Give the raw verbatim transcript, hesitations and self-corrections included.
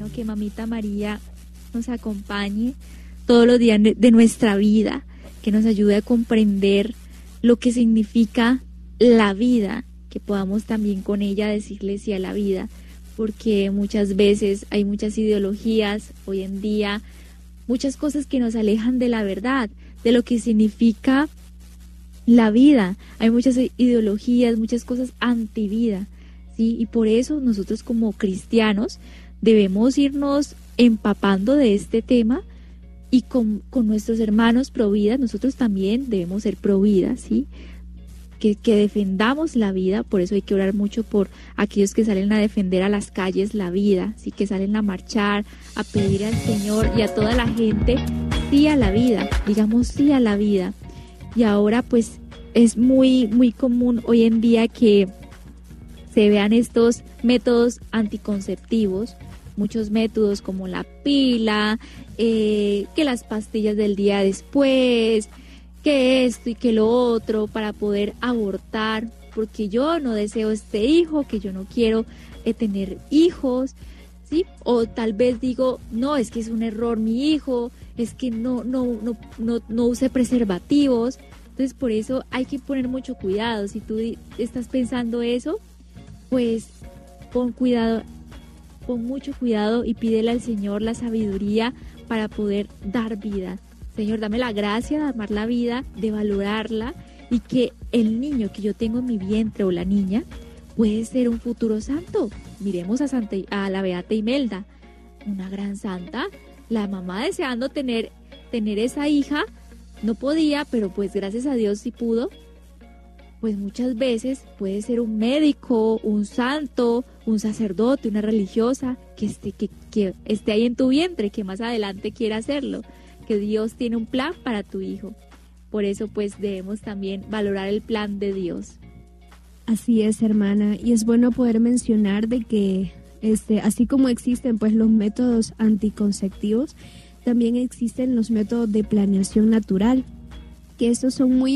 bueno que Mamita María nos acompañe todos los días de nuestra vida, que nos ayude a comprender lo que significa la vida, que podamos también con ella decirle sí a la vida, porque muchas veces hay muchas ideologías hoy en día, muchas cosas que nos alejan de la verdad, de lo que significa la vida. Hay muchas ideologías, muchas cosas antivida, ¿sí? Y por eso nosotros como cristianos debemos irnos empapando de este tema y con, con nuestros hermanos pro vida, nosotros también debemos ser pro vida, ¿sí? Que, que defendamos la vida, por eso hay que orar mucho por aquellos que salen a defender a las calles la vida, ¿sí? Que salen a marchar, a pedir al Señor y a toda la gente sí a la vida, digamos sí a la vida. Y ahora pues es muy, muy común hoy en día que se vean estos métodos anticonceptivos, muchos métodos como la pila, eh, que las pastillas del día después, que esto y que lo otro para poder abortar, porque yo no deseo este hijo, que yo no quiero eh, tener hijos, ¿sí? O tal vez digo, no, es que es un error mi hijo, es que no, no, no, no, no use preservativos. Entonces por eso hay que poner mucho cuidado. Si tú estás pensando eso, pues pon cuidado, pon mucho cuidado y pídele al Señor la sabiduría para poder dar vida. Señor, dame la gracia de amar la vida, de valorarla y que el niño que yo tengo en mi vientre o la niña puede ser un futuro santo. Miremos a, Santa, a la Beata Imelda, una gran santa, la mamá deseando tener, tener esa hija, no podía, pero pues gracias a Dios sí pudo. Pues muchas veces puede ser un médico, un santo, un sacerdote, una religiosa que esté, que, que esté ahí en tu vientre, que más adelante quiera hacerlo, que Dios tiene un plan para tu hijo. Por eso pues debemos también valorar el plan de Dios. Así es, hermana, y es bueno poder mencionar de que este, así como existen pues los métodos anticonceptivos, también existen los métodos de planeación natural, que estos son muy